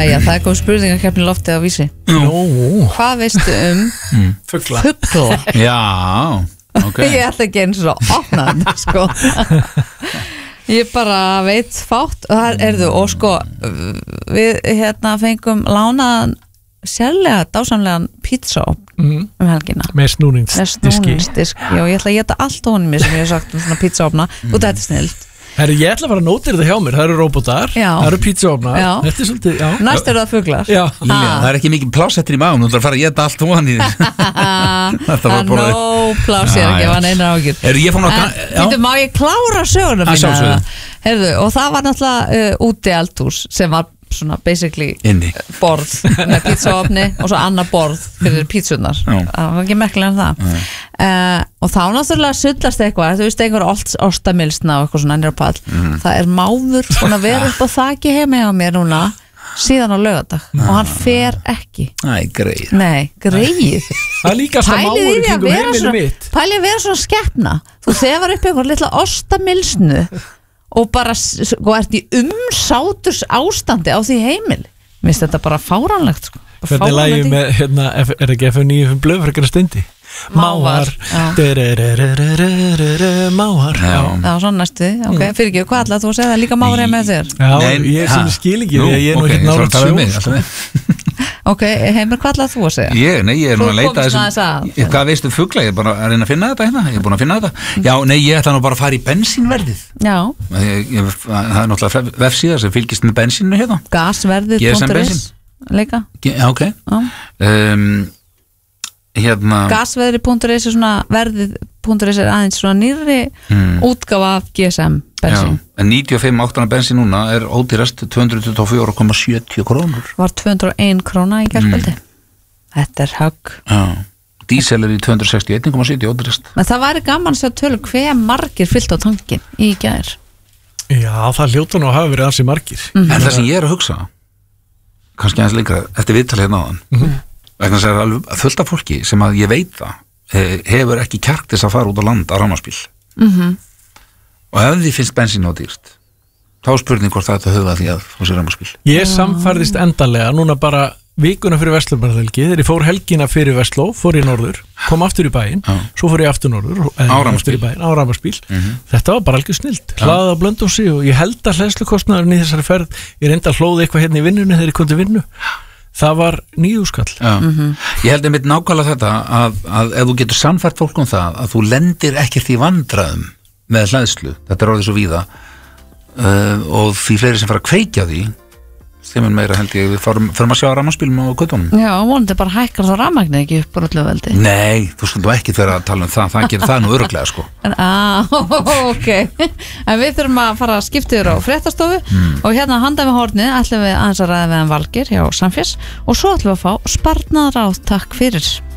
Jæja, það kom spurningakeppni loftið á Vísi. Hvað veistu Fugla. Já, ok. Ég ætla ekki eins og að opna þetta, sko. Ég bara veit fátt og það erðu, og sko við fengum lánaðan sérlega dásamlegan pizza helgina. Með snúningsdiski. Já, ég ætla að geta allt honum mér sem ég hef sagt svona pizzaofna og þetta er snilt. Herru, ég ætla að fara að nóta þetta hjá mér. Það eru róbótar, það eru pizzaofnar. Þetta er svolítið, já. Næst eru það fuglar. Lilja, það er ekki mikið pláss eftir í magun. Þú ætlar að fara að geta allt ofan í þér. Það er nóg pláss, ég er ekki að vana einar ágjur. Má ég klára söguna mína? Herðu, og það var náttúrulega úti eldhús sem var svona basically borð með pizzaofni og svo annar borð fyrir pítsunar. Það var ekki merkilega en það. Og þá náttúrulega sullast eitthvað, þú veist, einhver ostamilsna og eitthvað svona nýra pall. Það er máfur búin að vera upp á þaki heima hjá mér núna síðan á laugardag og hann fer ekki. Greið. Nei, greið. Það er líka svona máfur í kringum heimilið mitt. Pælið að vera svona skepna. Þú þefar upp einhver litla ostamilsnu og bara sko ert í umsáturs ástandi á því heimil. Mér finnst þetta bara fáránlegt sko. Hvernig lægi með er ekki F9 blöðfrekara stundi? Mávar Mávar. Já, svona næstu. Ok, fyrir ekki, hvað ætlaði þú að segja það líka mávar með þér? Já, ég sem skil ekki því að ég er nú ekki nálægt sjó. Ok, Heimir, hvað ætlaði þú að segja? Ég er nú að leita þessum. Hvað veistu fugla? Ég er bara að reyna að finna þetta hérna. Ég er búin að finna þetta. Já, nei, ég ætla nú bara að fara í bensínverðið. Já. Það er náttúrulega vefsíða sem fylgist með bensínu hérna. Gasverðið.is líka. Já, ok. Gasverðið.is er svona verðið.is er aðeins svona nýrri útgáfa af GSM bensín. En 95 bensín núna er ódýrast 224,70 krónur. Var 201 króna í gærkvöldi. Þetta er högg. Já. Dísel er í 261,70 ódýrast. Men það væri gaman að sjá tölur hve margir fyllt á tankin í gær. Já, það hljóta nú að hafa verið ansi margir. En það sem ég er að hugsa, kannski aðeins lengra eftir viðtalið hérna áðan, vegna þess að alveg fullt af fólki sem að ég veit það hefur ekki kjark til að fara út á land á rafmagnsbíl. Og ef því finnst bensín á dýrt, þá spurning hvort þetta höfða því að fá sér rafmagnsbíl. Ég samfærðist endanlega núna bara vikuna fyrir Vestlómarhelgi, þegar ég fór helgina fyrir Vestló, fór ég norður, kom aftur í bæinn, svo fór ég aftur norður aftur í bæinn, á rafmagnsbíl. Þetta var bara algjör snilt, hlaðið á Blönduósi og ég held að hleðslukostnaðurinn í þessari ferð, ég reyndi að hlóða eitthvað hérna í vinnunni þegar ég kom til vinnu. Það var 9 skall. Ég held einmitt nákvæmlega þetta að ef þú getur sannfært fólk það að þú lendir ekkert í vandræðum með hleðslu, þetta er orðið svo víða og því fleiri sem fara að kveikja því þeim en meira held ég við förum að sjá rafmagnsbílum á göttunum. Já, vonandi bara hækkar það rafmagnið ekki upp á öllu veldi. Nei, þú skulum ekki vera að tala það gerir það nú örugglega sko. Ok. En við þurfum að fara að skipta yfir á fréttastofu og hérna handan við hornið ætlum við aðeins að ræða við Valgeir hjá Samfés og svo ætlum við að fá sparnaðaráð. Takk fyrir.